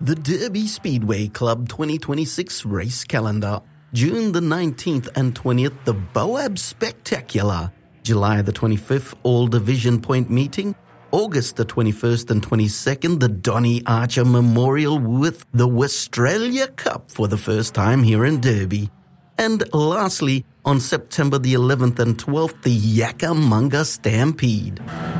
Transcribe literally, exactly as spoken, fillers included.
The Derby Speedway Club twenty twenty-six race calendar. June the nineteenth and twentieth, the Boab Spectacular. July the twenty-fifth, All Division Point Meeting. August the twenty-first and twenty-second, the Donny Archer Memorial with the Westralia Cup for the first time here in Derby. And lastly, on September the eleventh and twelfth, the Yakka Munga Stampede.